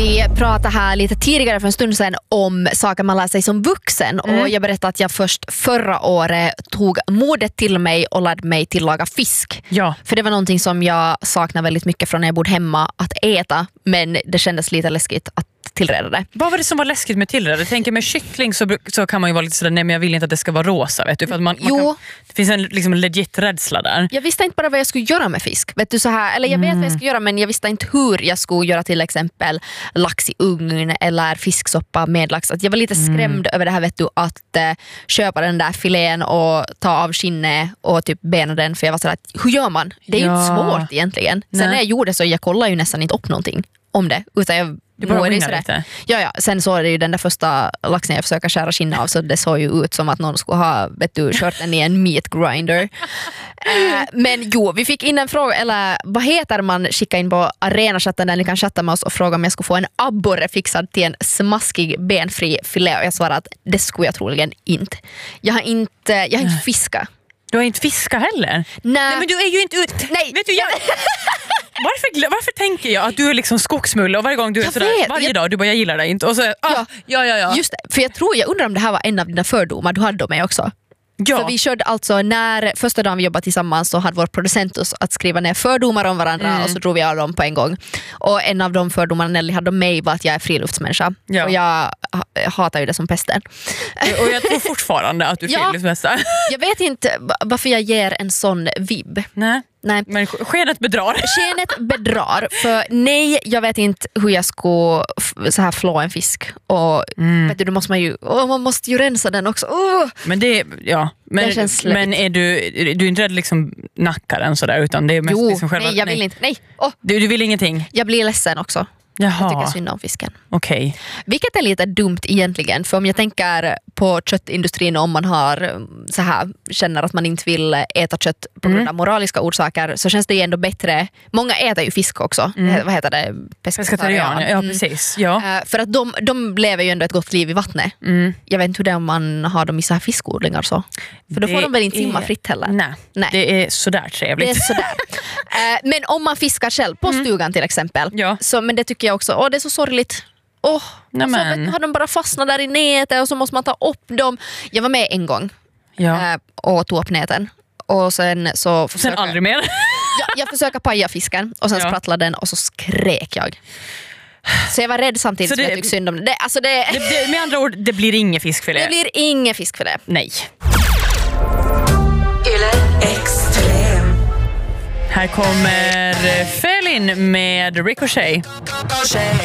Vi pratade här lite tidigare för en stund sedan om saker man lär sig som vuxen. Och jag berättade att jag först förra året tog modet till mig och lärde mig tillaga fisk. Ja. För det var någonting som jag saknar väldigt mycket från när jag bodde hemma att äta. Men det kändes lite läskigt att tillreda det. Vad var det som var läskigt med tillreda? Jag tänker med kyckling så kan man ju vara lite sådär, nej men jag vill inte att det ska vara rosa, vet du? För att man kan, det finns en liksom legit rädsla där. Jag visste inte bara vad jag skulle göra med fisk. Vet du, så här, eller jag vet vad jag ska göra, men jag visste inte hur jag skulle göra till exempel lax i ugn eller fisksoppa med lax. Att jag var lite skrämd över det här, vet du, att köpa den där filén och ta av skinnet och typ bena den, för jag var sådär, hur gör man? Det är ju inte svårt egentligen. Sen när jag gjorde så, jag kollade ju nästan inte upp någonting om det, utan jag lite. Ja, sen så är det ju den där första laxen jag försöker skära skinnet av, så det såg ju ut som att någon skulle ha, vet du, kört den i en meat grinder. Men jo, vi fick in en fråga, eller vad heter man, skicka in på Arena-chatten där ni kan chatta med oss och fråga om jag skulle få en abborre fixad till en smaskig benfri filé, och jag svarade att det skulle jag troligen inte. Jag har inte fiskat. Du har inte fiskat heller? Nej, men du är ju inte ut. Nej. Vet du, varför tänker jag att du är liksom skogsmulle och varje gång du är sådär varje dag, du bara jag gillar det inte och så ja. Just det, för jag undrar om det här var en av dina fördomar du hade om mig också. Ja. För vi körde alltså, när första dagen vi jobbade tillsammans så hade vår producent oss att skriva ner fördomar om varandra och så drog vi av dem på en gång. Och en av de fördomarna Nelly hade om mig var att jag är friluftsmänniska. Ja. Och jag hatar ju det som pesten. Och jag tror fortfarande att du är friluftsmänniska. Jag vet inte varför jag ger en sån vibb. Nej. Men skenet bedrar. Skenet bedrar. För nej, jag vet inte hur jag ska så här flå en fisk. Och vet du, då måste man ju man måste ju rensa den också. Men det det känns men är du är inte rädd liksom nackaren så där, utan det är mest liksom själva. Nej, jag vill inte. Nej. Du vill ingenting. Jag blir ledsen också. Jaha. Jag tycker synd om fisken. Okej. Vilket är lite dumt egentligen, för om jag tänker på köttindustrin, om man har så här, känner att man inte vill äta kött på grund av moraliska orsaker, så känns det ju ändå bättre. Många äter ju fisk också. Vad heter det? Pescatarian. Ja, precis. Ja. För att de lever ju ändå ett gott liv i vattnet. Jag vet inte hur det är om man har dem i så här fiskodlingar så. För då får de väl inte simma fritt heller. Nej. Det är sådär trevligt. Det är sådär. Men om man fiskar själv på stugan till exempel, så, men det tycker jag också, det är så sorgligt. Och så har de bara fastnat där i nätet och så måste man ta upp dem. Jag var med en gång och tog upp näten. Och sen så sen aldrig mer. jag försöker paja fisken och sen sprattlade den och så skrek jag. Så jag var rädd samtidigt som jag tyckte synd om det. Med andra ord, det blir ingen fiskfilé. Det blir ingen fiskfilé. Nej. Här kommer Felin med Ricochet.